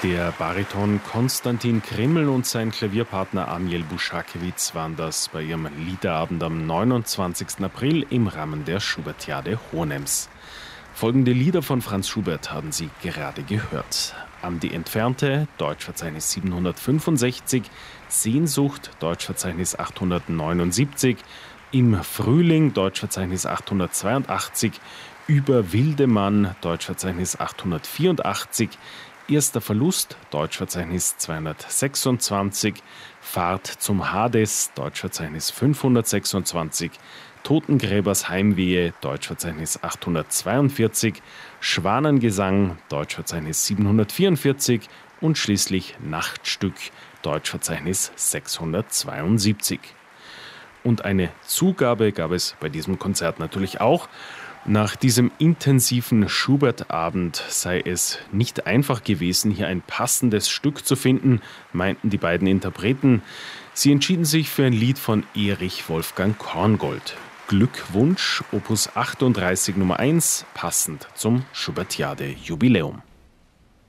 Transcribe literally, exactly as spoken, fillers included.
Der Bariton Konstantin Krimml und sein Klavierpartner Amiel Buschakewitz waren das bei ihrem Liederabend am neunundzwanzigsten April im Rahmen der Schubertiade Hohenems. Folgende Lieder von Franz Schubert haben Sie gerade gehört. An die Entfernte, Deutschverzeichnis siebenhundertfünfundsechzig, Sehnsucht, Deutschverzeichnis achthundertneunundsiebzig, Im Frühling, Deutschverzeichnis achthundertzweiundachtzig, Über Wildemann, Deutschverzeichnis achthundertvierundachtzig, Erster Verlust, Deutschverzeichnis zweihundertsechsundzwanzig, Fahrt zum Hades, Deutschverzeichnis fünfhundertsechsundzwanzig, Totengräbers Heimwehe, Deutschverzeichnis achthundertzweiundvierzig, Schwanengesang, Deutschverzeichnis siebenhundertvierundvierzig und schließlich Nachtstück, Deutschverzeichnis sechshundertzweiundsiebzig. Und eine Zugabe gab es bei diesem Konzert natürlich auch. Nach diesem intensiven Schubert-Abend sei es nicht einfach gewesen, hier ein passendes Stück zu finden, meinten die beiden Interpreten. Sie entschieden sich für ein Lied von Erich Wolfgang Korngold. Glückwunsch, Opus achtunddreißig Nummer eins, passend zum Schubertiade-Jubiläum.